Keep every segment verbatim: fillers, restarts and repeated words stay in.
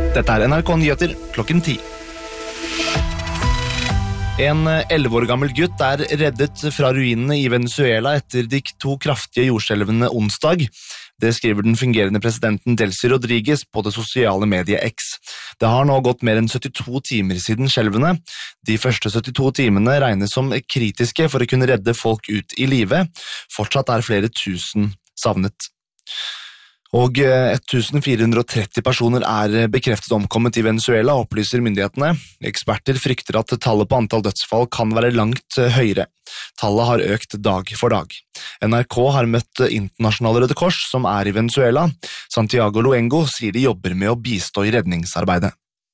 Dette er N R K Nyheter klokken ti. En elleve år gammel gutt er reddet fra ruinene i Venezuela etter de to kraftige jordskjelvene onsdag. Det skriver den fungerende presidenten Delcy Rodriguez på det sosiale mediet X. Det har nå gått mer enn syttito timer siden skjelvene. De første syttito timene regnes som kritiske for å kunne redde folk ut i live. Fortsatt er flere tusen savnet. Og fjorten hundre tretti personer er bekreftet omkommet i Venezuela, opplyser myndighetene. Eksperter frykter at tallet på antall dødsfall kan være langt høyere. Tallet har økt dag for dag. N R K har møtt Internasjonale Røde Kors, som er i Venezuela. Santiago Luengo sier de jobber med å bistå i redningsarbeidet.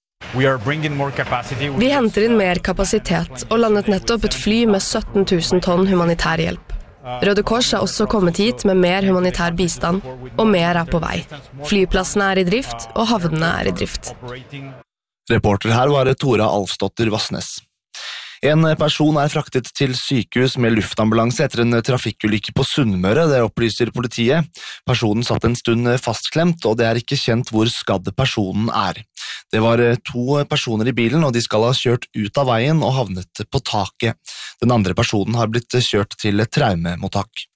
Vi henter inn mer kapasitet og landet nettopp et fly med sytten tusen tonn humanitær hjelp. Røde Kors har også kommet hit med mer humanitær bistand, og mer er på vei. Flyplassene er i drift, og havnene er i drift. Reporter her var Tora Alfsdotter Vassnes. En person er fraktet til sykehus med luftambulanse etter en trafikkulykke på Sunnmøre, det opplyser politiet. Personen satt en stund fastklemt, og det er ikke kjent hvor skadd personen er. Det var to personer i bilen, og de skal ha kjørt ut av veien og havnet på taket. Den andre personen har blitt kjørt til traumemottak.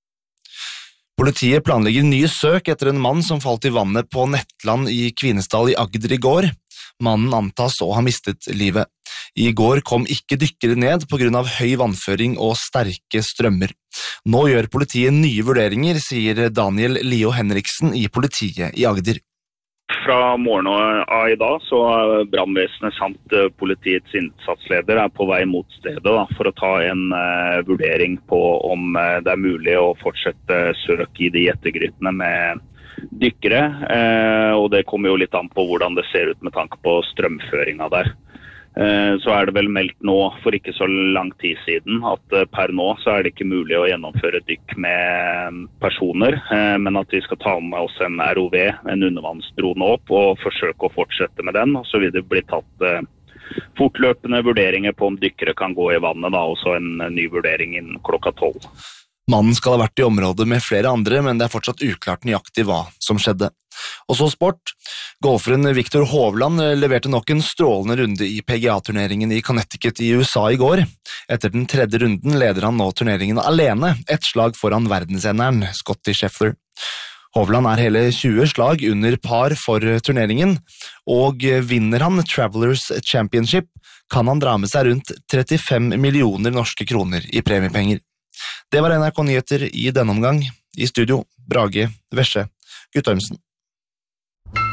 Politiet planlegger nye søk etter en mann som falt i vannet på Nettland i Kvinesdal i Agder i går. Mannen antas å ha mistet livet. I går kom ikke dykkere ned på grunn av høy vannføring og sterke strømmer. Nå gjør politiet nye vurderinger, sier Daniel Leo Henriksen i politiet i Agder. Fra morgenen av i dag så er brannvesenet samt politiets innsatsleder er på vei mot stedet da, for å ta en uh, vurdering på om uh, det er mulig å fortsette søk i de ettergrytene med dykkere, uh, og det kommer jo litt an på hvordan det ser ut med tanke på strømføringa der. Så er det vel meldt nå for ikke så lang tid siden at per nå så er det ikke mulig å gjennomføre dykk med personer, men at vi skal ta med oss en R O V, en undervannsdrone opp, og forsøke å fortsette med den, og så vil det bli tatt fortløpende vurderinger på om dykkere kan gå i vannet, da, og så en ny vurdering innen klokka tolv. Mannen skal ha vært i området med flere andre, men det er fortsatt uklart nøyaktig hva som skjedde. Og så sport. Golferen Viktor Hovland leverte nok en strålende runde i P G A-turneringen i Connecticut i U S A i går. Etter den tredje runden leder han nå turneringen alene, et slag foran verdenseneren Scottie Scheffler. Hovland er hele tjue slag under par for turneringen, og vinner han Travelers Championship, kan han dra med seg rundt trettifem millioner norske kroner i premiepenger. Det var N R K Nyheter i denne omgang. I studio, Brage Vesje Guttormsen.